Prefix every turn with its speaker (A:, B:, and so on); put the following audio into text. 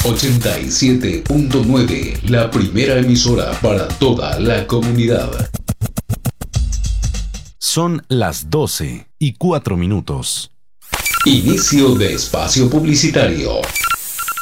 A: 87.9, la primera emisora para toda la comunidad.
B: Son las 12:04.
A: Inicio de espacio publicitario.